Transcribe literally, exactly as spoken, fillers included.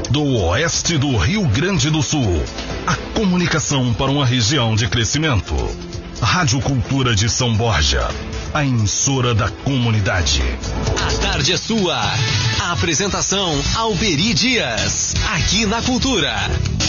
do oeste do Rio Grande do Sul. A comunicação para uma região de crescimento. Rádio Cultura de São Borja, a emissora da comunidade. A tarde é sua. A apresentação Alberi Dias, aqui na Cultura.